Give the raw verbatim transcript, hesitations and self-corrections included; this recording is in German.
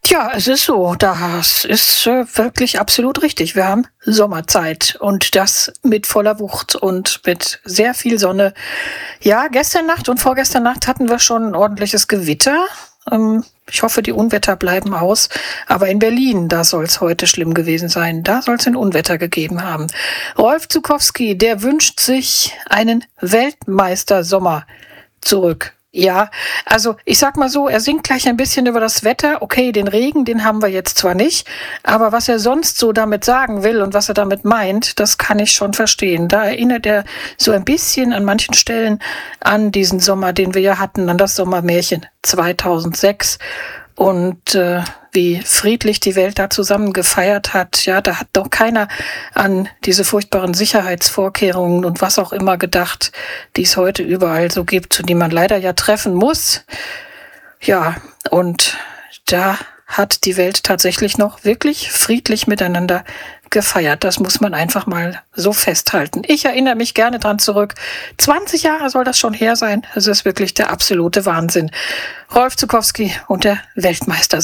Tja, es ist so, das ist äh, wirklich absolut richtig. Wir haben Sommerzeit und das mit voller Wucht und mit sehr viel Sonne. Ja, gestern Nacht und vorgestern Nacht hatten wir schon ein ordentliches Gewitter. Ähm, ich hoffe, die Unwetter bleiben aus. Aber in Berlin, da soll es heute schlimm gewesen sein. Da soll es ein Unwetter gegeben haben. Rolf Zukowski, der wünscht sich einen Weltmeistersommer zurück. Ja, also ich sag mal so, er singt gleich ein bisschen über das Wetter. Okay, den Regen, den haben wir jetzt zwar nicht, aber was er sonst so damit sagen will und was er damit meint, das kann ich schon verstehen. Da erinnert er so ein bisschen an manchen Stellen an diesen Sommer, den wir ja hatten, an das Sommermärchen zweitausendsechs. Und äh, wie friedlich die Welt da zusammen gefeiert hat, ja, da hat doch keiner an diese furchtbaren Sicherheitsvorkehrungen und was auch immer gedacht, die es heute überall so gibt und die man leider ja treffen muss. Ja, und da hat die Welt tatsächlich noch wirklich friedlich miteinander gefeiert. Das muss man einfach mal so festhalten. Ich erinnere mich gerne dran zurück. zwanzig Jahre soll das schon her sein. Es ist wirklich der absolute Wahnsinn. Rolf Zukowski und der Weltmeister.